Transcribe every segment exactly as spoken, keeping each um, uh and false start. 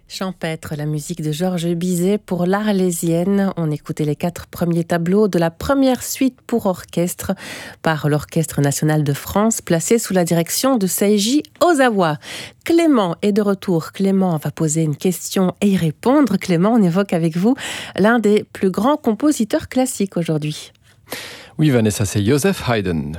Champêtre, la musique de Georges Bizet pour l'Arlésienne. On écoutait les quatre premiers tableaux de la première suite pour orchestre par l'Orchestre national de France, placé sous la direction de Seiji Ozawa. Clément est de retour. Clément va poser une question et y répondre. Clément, on évoque avec vous l'un des plus grands compositeurs classiques aujourd'hui. Oui, Vanessa, c'est Joseph Haydn.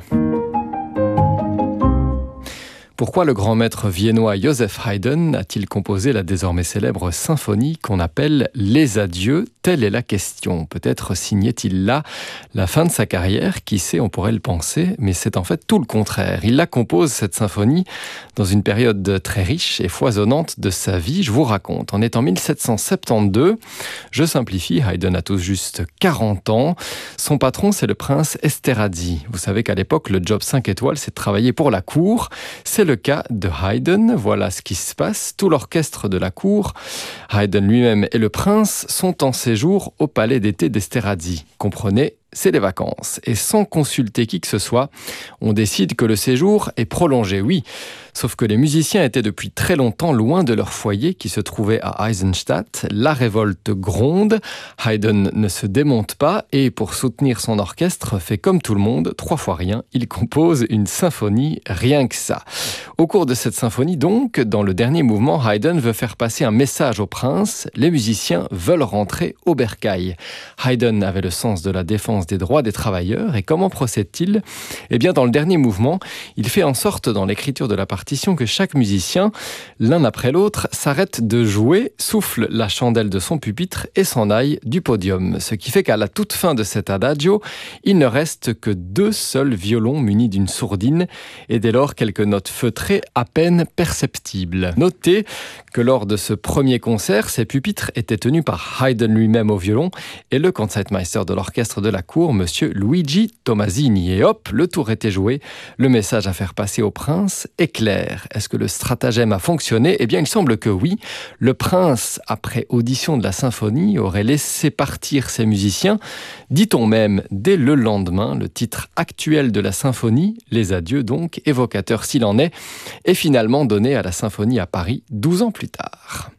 Pourquoi le grand maître viennois Joseph Haydn a-t-il composé la désormais célèbre symphonie qu'on appelle Les Adieux ? Telle est la question. Peut-être signait-il là la fin de sa carrière, qui sait, on pourrait le penser, mais c'est en fait tout le contraire. Il la compose, cette symphonie, dans une période très riche et foisonnante de sa vie. Je vous raconte. On est en mille sept cent soixante-douze. Je simplifie, Haydn a tout juste quarante ans. Son patron, c'est le prince Esterházy. Vous savez qu'à l'époque, le job cinq étoiles, c'est de travailler pour la cour. C'est le cas de Haydn. Voilà ce qui se passe. Tout l'orchestre de la cour, Haydn lui-même et le prince, sont en séjour au palais d'été d'Esterházy. Comprenez, c'est les vacances. Et sans consulter qui que ce soit, on décide que le séjour est prolongé, oui. Sauf que les musiciens étaient depuis très longtemps loin de leur foyer qui se trouvait à Eisenstadt. La révolte gronde, Haydn ne se démonte pas et pour soutenir son orchestre fait comme tout le monde, trois fois rien, il compose une symphonie, rien que ça. Au cours de cette symphonie donc, dans le dernier mouvement, Haydn veut faire passer un message au prince, les musiciens veulent rentrer au bercail. Haydn avait le sens de la défense des droits des travailleurs et comment procède-t-il ? Eh bien dans le dernier mouvement, il fait en sorte dans l'écriture de la partition que chaque musicien, l'un après l'autre, s'arrête de jouer, souffle la chandelle de son pupitre et s'en aille du podium. Ce qui fait qu'à la toute fin de cet adagio, il ne reste que deux seuls violons munis d'une sourdine et dès lors quelques notes feutrées à peine perceptibles. Notez que lors de ce premier concert, ces pupitres étaient tenus par Haydn lui-même au violon et le concertmeister de l'orchestre de la cour, monsieur Luigi Tommasini. Et hop, le tour était joué, le message à faire passer au prince est clair. Est-ce que le stratagème a fonctionné ? Eh bien, il semble que oui. Le prince, après audition de la symphonie, aurait laissé partir ses musiciens. Dit-on même, dès le lendemain, le titre actuel de la symphonie, Les Adieux donc, évocateur s'il en est, est finalement donné à la symphonie à Paris douze ans plus tard.